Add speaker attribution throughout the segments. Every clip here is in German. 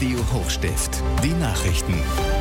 Speaker 1: Radio Hochstift. Die Nachrichten.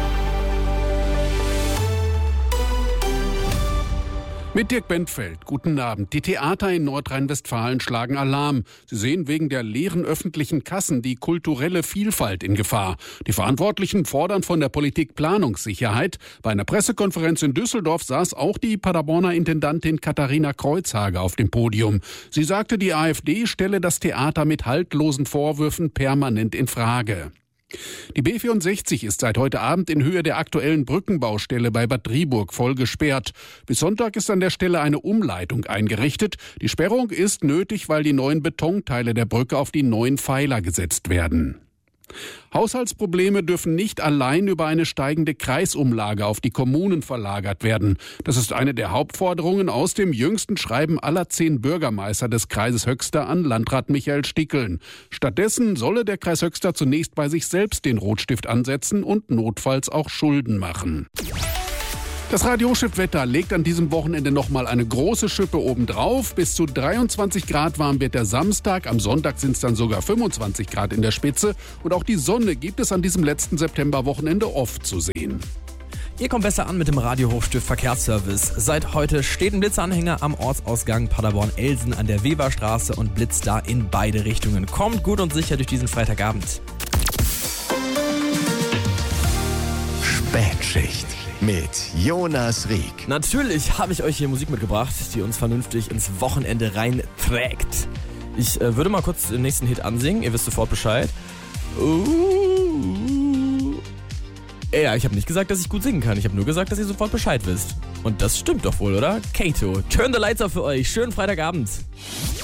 Speaker 2: Mit Dirk Bentfeld. Guten Abend. Die Theater in Nordrhein-Westfalen schlagen Alarm. Sie sehen wegen der leeren öffentlichen Kassen die kulturelle Vielfalt in Gefahr. Die Verantwortlichen fordern von der Politik Planungssicherheit. Bei einer Pressekonferenz in Düsseldorf saß auch die Paderborner Intendantin Katharina Kreuzhage auf dem Podium. Sie sagte, die AfD stelle das Theater mit haltlosen Vorwürfen permanent in Frage. Die B64 ist seit heute Abend in Höhe der aktuellen Brückenbaustelle bei Bad Driburg voll gesperrt. Bis Sonntag ist an der Stelle eine Umleitung eingerichtet. Die Sperrung ist nötig, weil die neuen Betonteile der Brücke auf die neuen Pfeiler gesetzt werden. Haushaltsprobleme dürfen nicht allein über eine steigende Kreisumlage auf die Kommunen verlagert werden. Das ist eine der Hauptforderungen aus dem jüngsten Schreiben aller 10 Bürgermeister des Kreises Höxter an Landrat Michael Stickeln. Stattdessen solle der Kreis Höxter zunächst bei sich selbst den Rotstift ansetzen und notfalls auch Schulden machen. Das Radio Hochstift Wetter legt an diesem Wochenende nochmal eine große Schippe obendrauf. Bis zu 23 Grad warm wird der Samstag. Am Sonntag sind es dann sogar 25 Grad in der Spitze. Und auch die Sonne gibt es an diesem letzten Septemberwochenende oft zu sehen.
Speaker 3: Ihr kommt besser an mit dem Radio Hochstift Verkehrsservice. Seit heute steht ein Blitzanhänger am Ortsausgang Paderborn-Elsen an der Weberstraße und blitzt da in beide Richtungen. Kommt gut und sicher durch diesen Freitagabend.
Speaker 1: Spätschicht mit Jonas Rieck.
Speaker 3: Natürlich habe ich euch hier Musik mitgebracht, die uns vernünftig ins Wochenende reinträgt. Ich würde mal kurz den nächsten Hit ansingen, ihr wisst sofort Bescheid. Ja, ich habe nicht gesagt, dass ich gut singen kann, ich habe nur gesagt, dass ihr sofort Bescheid wisst. Und das stimmt doch wohl, oder? Kato, Turn the Lights Off für euch, schönen Freitagabend.